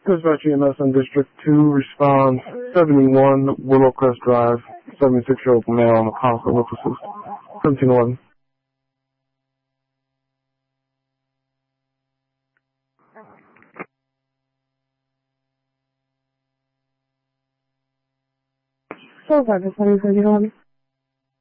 Dispatch EMS in District 2 responds 71 Willowcrest Drive, 76-year-old male on the hospital with assist. 1711. So, 1711.